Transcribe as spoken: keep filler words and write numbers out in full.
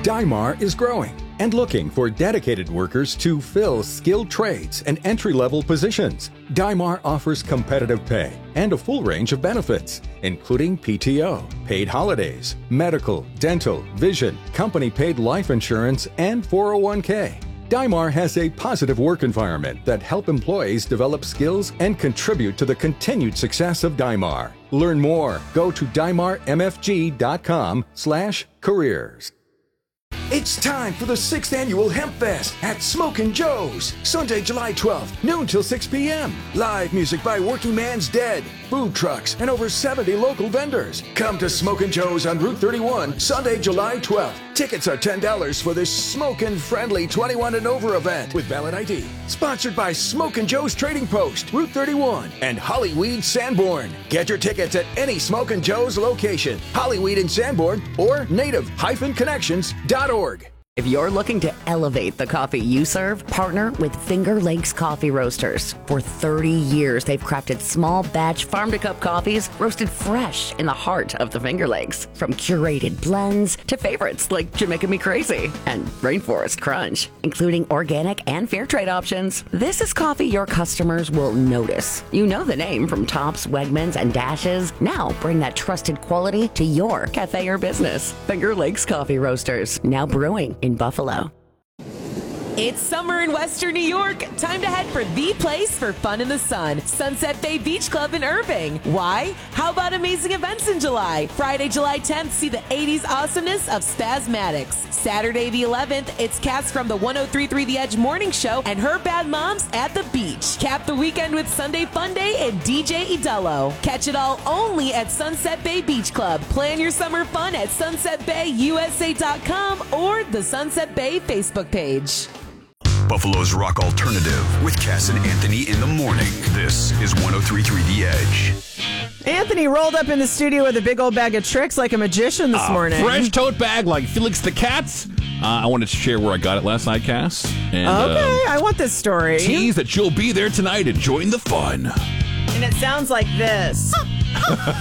Dymar is growing and looking for dedicated workers to fill skilled trades and entry-level positions. Dymar offers competitive pay and a full range of benefits, including P T O, paid holidays, medical, dental, vision, company-paid life insurance, and four oh one k. Dymar has a positive work environment that help employees develop skills and contribute to the continued success of Dymar. Learn more. Go to dymar m f g dot com slash careers. It's time for the sixth Annual Hemp Fest at Smokin' Joe's, Sunday, July twelfth, noon till six p.m. Live music by Working Man's Dead, food trucks, and over seventy local vendors. Come to Smokin' Joe's on Route thirty-one, Sunday, July twelfth. Tickets are ten dollars for this smokin'-friendly twenty-one and over event with valid I D. Sponsored by Smokin' Joe's Trading Post, Route thirty-one, and Hollyweed Sanborn. Get your tickets at any Smokin' Joe's location, Hollyweed in Sanborn, or native dash connections dot org. If you're looking to elevate the coffee you serve, partner with Finger Lakes Coffee Roasters. For thirty years, they've crafted small batch farm-to-cup coffees roasted fresh in the heart of the Finger Lakes. From curated blends to favorites like Jamaica Me Crazy and Rainforest Crunch, including organic and fair trade options. This is coffee your customers will notice. You know the name from Tops, Wegmans, and Dashes. Now bring that trusted quality to your cafe or business. Finger Lakes Coffee Roasters, now brewing in Buffalo. It's summer in Western New York. Time to head for the place for fun in the sun. Sunset Bay Beach Club in Irving. Why? How about amazing events in July? Friday, July tenth, see the eighties awesomeness of Spasmatics. Saturday the eleventh, it's cast from the one oh three point three The Edge Morning Show and Her Bad Moms at the beach. Cap the weekend with Sunday Fun Day and D J Idello. Catch it all only at Sunset Bay Beach Club. Plan your summer fun at sunset bay u s a dot com or the Sunset Bay Facebook page. Buffalo's rock alternative with Cass and Anthony in the morning. This is one oh three point three The Edge. Anthony rolled up in the studio with a big old bag of tricks like a magician this a morning. Fresh tote bag like Felix the Cat's. Uh, I wanted to share where I got it last night, Cass. And, okay, uh, I want this story. Tease that you'll be there tonight and join the fun. And it sounds like this.